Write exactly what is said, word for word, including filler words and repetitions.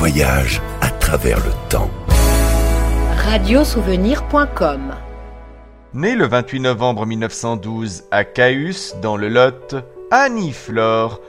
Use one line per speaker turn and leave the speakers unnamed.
voyage à travers le temps.
radiosouvenir point com.
Née le vingt-huit novembre mille neuf cent douze à Cahus, dans le Lot, Annie Flore